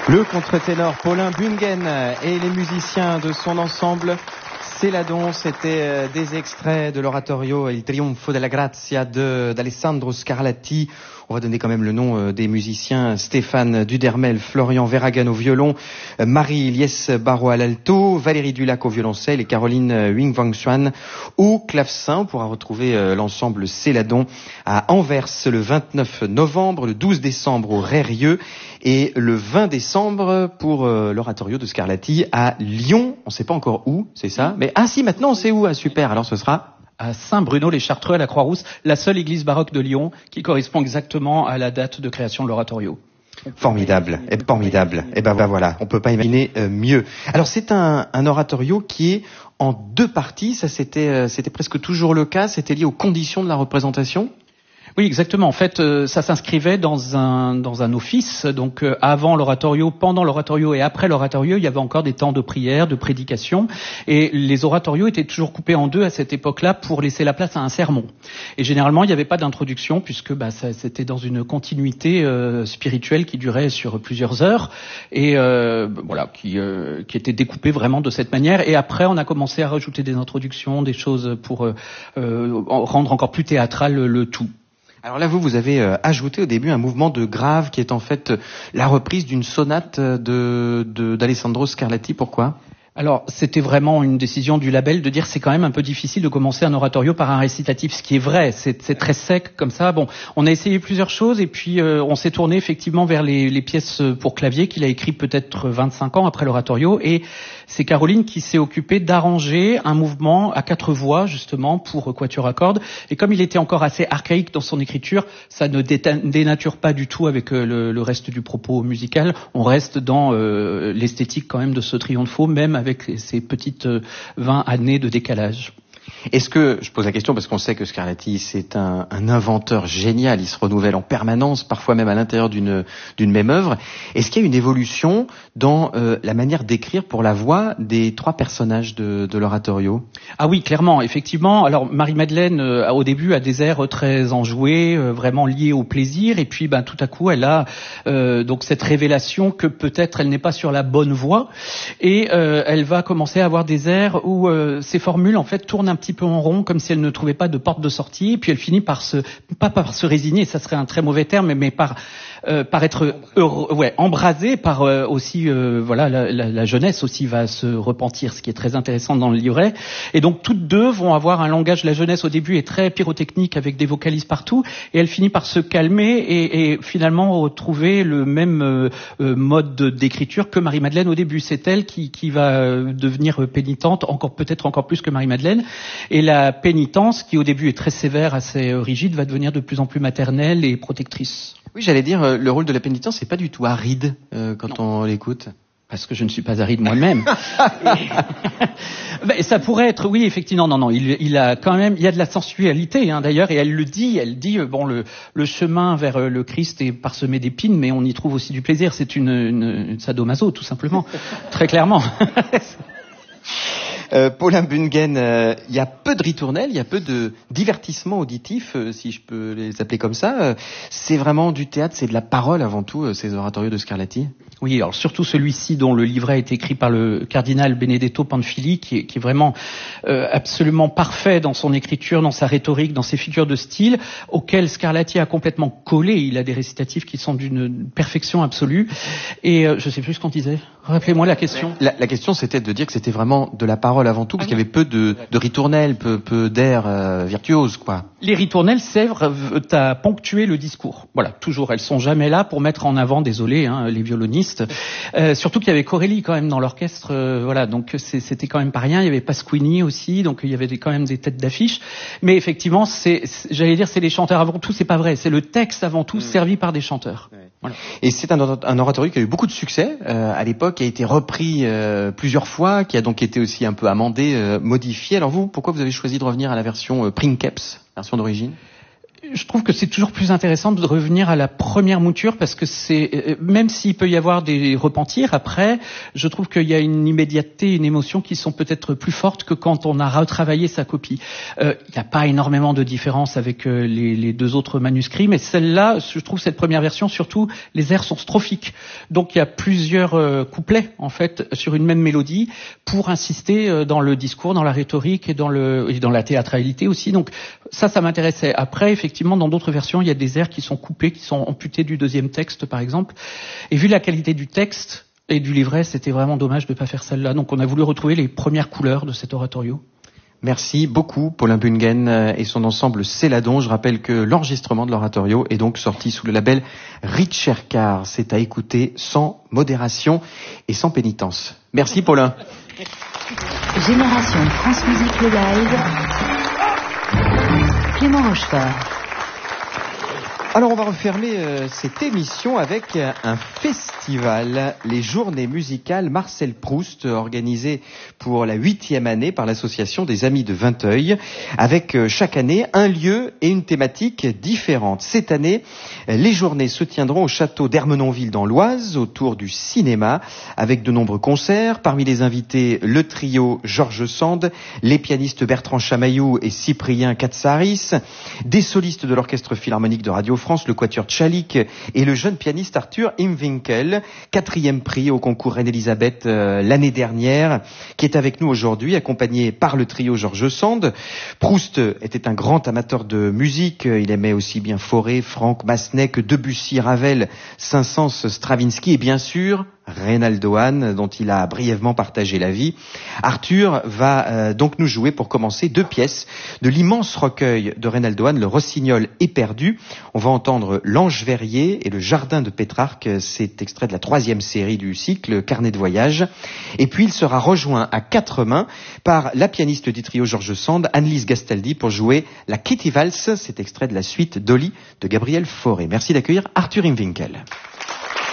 Le contre-ténor Paulin Bungen et les musiciens de son ensemble Céladon, c'était des extraits de l'oratorio Il Trionfo della Grazia d'Alessandro Scarlatti. On va donner quand même le nom des musiciens: Stéphane Dudermel, Florian Verhagen au violon, Marie-Liesse Barreau à l'alto, Valérie Dulac au violoncelle et Caroline Wing-Wang-Xuan au clavecin. On pourra retrouver l'ensemble Céladon à Anvers le 29 novembre, le 12 décembre au Rérieux et le 20 décembre pour l'oratorio de Scarlatti à Lyon. On ne sait pas encore où, c'est ça? Mais si, maintenant on sait où. Super, alors ce sera à Saint-Bruno-les-Chartreux, à la Croix-Rousse, la seule église baroque de Lyon qui correspond exactement à la date de création de l'oratorio. Formidable, formidable. Et ben voilà, on peut pas imaginer mieux. Alors c'est un oratorio qui est en deux parties. Ça c'était presque toujours le cas. C'était lié aux conditions de la représentation. Oui, exactement. En fait, ça s'inscrivait dans un office. Donc, avant l'oratorio, pendant l'oratorio et après l'oratorio, il y avait encore des temps de prière, de prédication. Et les oratorios étaient toujours coupés en deux à cette époque-là pour laisser la place à un sermon. Et généralement, il n'y avait pas d'introduction puisque c'était dans une continuité spirituelle qui durait sur plusieurs heures et qui était découpée vraiment de cette manière. Et après, on a commencé à rajouter des introductions, des choses pour rendre encore plus théâtral le tout. Alors là, vous avez ajouté au début un mouvement de grave qui est en fait la reprise d'une sonate d'Alessandro Scarlatti. Pourquoi ? Alors, c'était vraiment une décision du label de dire c'est quand même un peu difficile de commencer un oratorio par un récitatif, ce qui est vrai, c'est très sec comme ça. Bon, on a essayé plusieurs choses et puis on s'est tourné effectivement vers les pièces pour clavier qu'il a écrit peut-être 25 ans après l'oratorio, et c'est Caroline qui s'est occupée d'arranger un mouvement à 4 voix justement pour quatuor à cordes, et comme il était encore assez archaïque dans son écriture, ça ne dénature pas du tout avec le reste du propos musical. On reste dans l'esthétique quand même de ce triompho, même avec ces petites 20 années de décalage. Est-ce que, je pose la question parce qu'on sait que Scarlatti c'est un inventeur génial, il se renouvelle en permanence, parfois même à l'intérieur d'une même œuvre. Est-ce qu'il y a une évolution dans la manière d'écrire pour la voix des 3 personnages de l'oratorio ? Ah oui, clairement, effectivement. Alors Marie-Madeleine au début a des airs très enjoués, vraiment liés au plaisir, et puis tout à coup elle a donc cette révélation que peut-être elle n'est pas sur la bonne voie, et elle va commencer à avoir des airs où ses formules en fait tournent un petit peu en rond, comme si elle ne trouvait pas de porte de sortie, et puis elle finit pas par se résigner, ça serait un très mauvais terme, mais par être embrasée par aussi la jeunesse aussi va se repentir, ce qui est très intéressant dans le livret. Et donc toutes deux vont avoir un langage, la jeunesse au début est très pyrotechnique avec des vocalises partout, et elle finit par se calmer et finalement retrouver le même mode d'écriture que Marie-Madeleine au début. C'est elle qui va devenir pénitente, peut-être encore plus que Marie-Madeleine. Et la pénitence, qui au début est très sévère, assez rigide, va devenir de plus en plus maternelle et protectrice. Oui, j'allais dire, le rôle de la pénitence, c'est pas du tout aride quand on l'écoute. Parce que je ne suis pas aride moi-même. Ça pourrait être, oui, effectivement, non, il a quand même, il y a de la sensualité, d'ailleurs, et elle dit, le chemin vers le Christ est parsemé d'épines, mais on y trouve aussi du plaisir. C'est une sadomaso, tout simplement, très clairement. Paulin Bungen, il y a peu de ritournelles, il y a peu de divertissement auditif, si je peux les appeler comme ça. C'est vraiment du théâtre, c'est de la parole avant tout, ces oratorios de Scarlatti. Oui, alors surtout celui-ci dont le livret a été écrit par le cardinal Benedetto Panfili, qui est vraiment absolument parfait dans son écriture, dans sa rhétorique, dans ses figures de style, auxquelles Scarlatti a complètement collé. Il a des récitatifs qui sont d'une perfection absolue. Et je sais plus ce qu'on disait. Rappelez-moi la question. La question, c'était de dire que c'était vraiment de la parole avant tout, parce qu'il y avait peu de ritournelles, peu d'air virtuose, quoi. Les ritournelles servent à ponctuer le discours. Voilà, toujours. Elles sont jamais là pour mettre en avant, désolé, les violonistes. Surtout qu'il y avait Corelli quand même dans l'orchestre. Donc c'était quand même pas rien. Il y avait Pasquini aussi, donc il y avait quand même des têtes d'affiche. Mais effectivement, j'allais dire, c'est les chanteurs avant tout. C'est pas vrai. C'est le texte avant tout, servi par des chanteurs. Ouais. Voilà. Et c'est un oratorio qui a eu beaucoup de succès à l'époque, qui a été repris plusieurs fois, qui a donc été aussi un peu amendé, modifié. Alors vous, pourquoi vous avez choisi de revenir à la version Princeps, version d'origine ? Je trouve que c'est toujours plus intéressant de revenir à la première mouture parce que c'est, même s'il peut y avoir des repentirs après, je trouve qu'il y a une immédiateté, une émotion qui sont peut-être plus fortes que quand on a retravaillé sa copie. Il n'y a pas énormément de différence avec les deux autres manuscrits, mais celle-là, je trouve cette première version, surtout, les airs sont strophiques. Donc il y a plusieurs couplets, en fait, sur une même mélodie pour insister dans le discours, dans la rhétorique et dans la théâtralité aussi. Donc ça m'intéressait. Après, effectivement, dans d'autres versions, il y a des airs qui sont coupés, qui sont amputés du deuxième texte, par exemple. Et vu la qualité du texte et du livret, c'était vraiment dommage de ne pas faire celle-là. Donc on a voulu retrouver les premières couleurs de cet oratorio. Merci beaucoup Paulin Bungen et son ensemble Céladon. Je rappelle que l'enregistrement de l'oratorio est donc sorti sous le label Richercar. C'est à écouter sans modération et sans pénitence. Merci Paulin. Génération France Musique le live. Clément Rochefort. Alors on va refermer cette émission avec un festival, les Journées musicales Marcel Proust, organisées pour la 8e année par l'association des Amis de Vinteuil, avec chaque année un lieu et une thématique différente. Cette année, les journées se tiendront au château d'Ermenonville dans l'Oise, autour du cinéma, avec de nombreux concerts. Parmi les invités, le trio Georges Sand, les pianistes Bertrand Chamaillou et Cyprien Katsaris, des solistes de l'Orchestre Philharmonique de Radio France, le Quatuor Tchalik et le jeune pianiste Arthur Imwinkel, 4e prix au concours Reine-Elisabeth l'année dernière, qui est avec nous aujourd'hui, accompagné par le trio Georges Sand. Proust était un grand amateur de musique, il aimait aussi bien Fauré, Franck, Massenet que Debussy, Ravel, Saint-Saëns, Stravinsky et bien sûr Reynaldo Hahn, dont il a brièvement partagé la vie. Arthur va donc nous jouer pour commencer 2 pièces de l'immense recueil de Reynaldo Hahn, le Rossignol éperdu. On va entendre L'Ange Verrier et le Jardin de Pétrarque, c'est extrait de la 3e série du cycle Carnet de voyage. Et puis il sera rejoint à 4 mains par la pianiste du trio Georges Sand, Annelise Gastaldi, pour jouer la Kitty Valse, c'est extrait de la suite Dolly de Gabriel Fauré. Merci d'accueillir Arthur Imwinkel.